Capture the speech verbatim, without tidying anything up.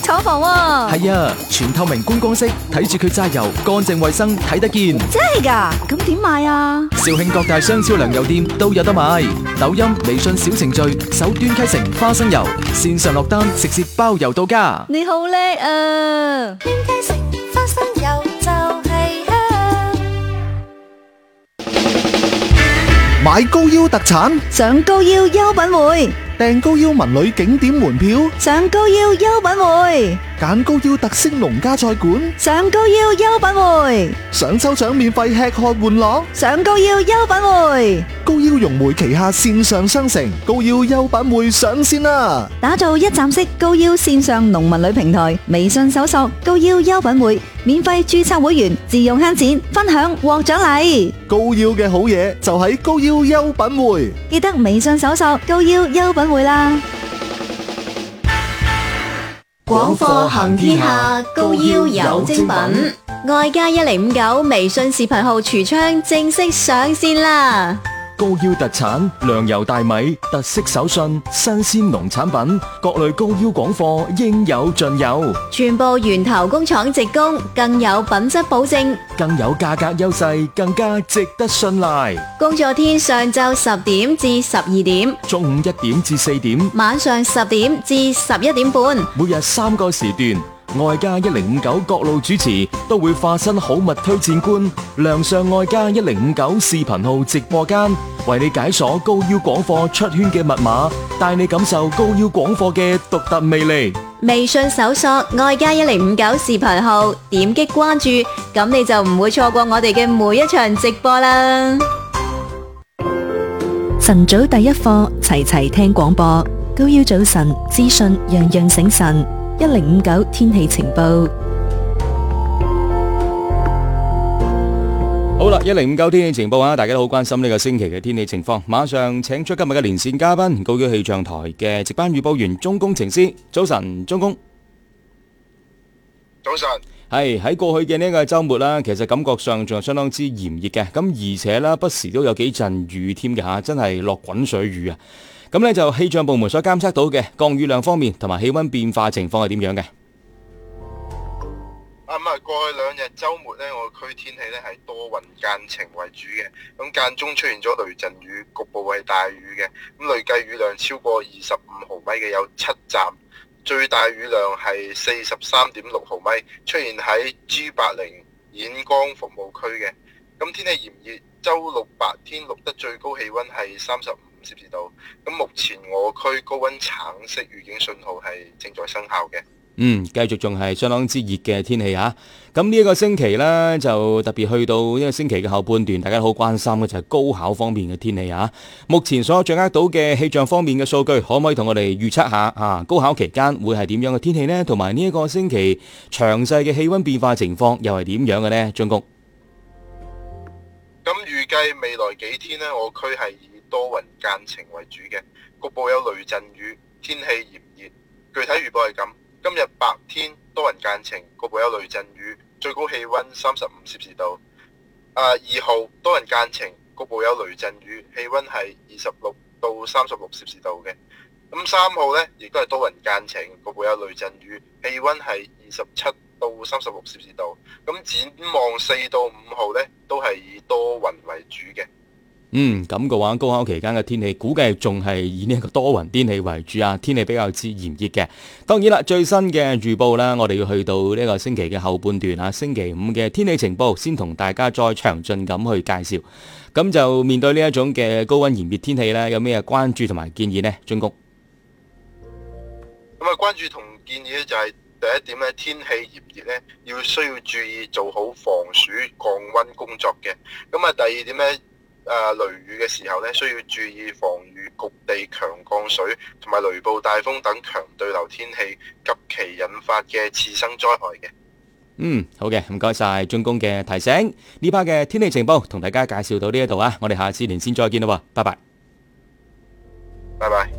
廠房喎。 係啊，全透明觀光式，睇住佢揸油，乾淨衛生，睇得見。 真係㗎？咁點買啊？ 肇慶各大商超糧油店都有得買，抖音、微信小程序搜端溪城花生油，線上落單，直接包郵到家。 你好叻啊！ 端溪城花生油就係香。 買高腰特產， 上高腰優品匯， 訂高腰文旅景點門票， 上高腰優品匯， 揀高腰特色農家菜館， 上高腰優品匯， 想抽獎免費吃喝玩樂， 上高腰優品匯。 高腰融匯旗下線上商城，高腰優品匯上線啦！ 打造一站式高腰線上農民旅平台，微信搜索高腰優品匯，免費註冊會員，自用慳錢，分享獲獎勵。 高腰嘅好嘢就喺高腰優品匯， 記得微信搜索高腰優品匯啦。 廣貨行天下，高腰有精品。愛家一零五九微信視頻號櫥窗正式上線啦！ 高腰特產糧油大米、特色手信、新鮮農產品，各類高腰廣貨應有盡有， 全部源頭工廠直供，更有品質保證， 更有價格優勢，更加值得信賴。 工作天上晝十點至十二點， 中午一點至四點， 晚上十點至十一點半， 每日三個時段。愛家一零五九各路主持都會化身好物推薦官，亮相愛家一零五九視頻號直播間，為你解鎖高腰廣貨出圈嘅密碼，帶你感受高腰廣貨嘅獨特魅力。 微信搜索愛家一零五九視頻號，點擊關注，咁你就唔會錯過我哋嘅每一場直播啦。 晨早第一課，齊齊聽廣播，高腰早晨資訊樣樣醒神。一零五九天氣情報。 好啦，一零五九天氣情報啊，大家都好關心呢個星期嘅天氣情況。馬上請出今日嘅連線嘉賓，高腰氣象台嘅值班預報員鐘工程師。早晨，鐘工。 早晨。 係喺過去嘅呢個週末啦，其實感覺上仲係相當之炎熱嘅，咁而且啦，不時都有幾陣雨添嘅吓，真係落滾水雨啊！咁呢就氣象部門所監測到嘅降雨量方面同埋氣溫變化情況係點樣嘅？ 啊咁啊，過去兩日週末呢，我區天氣呢係多雲間晴為主嘅，咁間中出現咗雷陣雨，局部係大雨嘅，咁累計雨量超過二十五毫米嘅有七站，最大雨量係四十三點六毫米，出現喺 G 八零兗江服務區嘅。咁天氣炎熱，週六白天錄得最高氣溫係三十五攝氏度。咁目前我區高溫橙色預警信號係正在生效嘅。 嗯，繼續仲係相當之熱嘅天氣啊！咁呢一個星期呢，就特別去到呢個星期嘅後半段，大家好關心嘅就係高考方面嘅天氣啊！目前所掌握到嘅氣象方面嘅數據，可唔可以同我哋預測下啊？高考期間會係點樣嘅天氣呢？同埋呢一個星期詳細嘅氣溫變化情況又係點樣嘅呢？鐘工。 咁預計未來幾天呢，我區係以多雲間晴為主嘅，局部有雷陣雨，天氣炎熱。具體預報係咁：今日白天多雲間晴，局部有雷陣雨，最高氣溫三十五攝氏度。啊，二號多雲間晴，局部有雷陣雨，氣溫係二十六到三十六攝氏度嘅。咁三號呢，亦都係多雲間晴，局部有雷陣雨，氣溫係二十七到三十六攝氏度。咁展望四到五號呢，都係以多雲為主嘅。 嗯，咁嘅話，高考期間嘅天氣估計仲係以呢一個多雲天氣為主啊，天氣比較之炎熱嘅。當然啦，最新嘅預報啦，我哋要去到呢個星期嘅後半段啊，星期五嘅天氣情報先同大家再詳盡咁去介紹。咁就面對呢一種嘅高溫炎熱天氣呢，有咩關注同埋建議呢？鐘工。 咁啊，關注同建議咧就係第一點咧，天氣炎熱咧，要需要注意做好防暑降溫工作嘅。咁啊，第二點咧。誒、呃、雷雨嘅時候咧，需要注意防禦局地強降水同埋雷暴、大風等強對流天氣及其引發嘅次生災害嘅。 嗯，好嘅，唔該晒鐘工嘅提醒。呢 part 嘅天氣情報同大家介紹到呢一度啊，我哋下次連線再見啦，拜拜。 拜拜。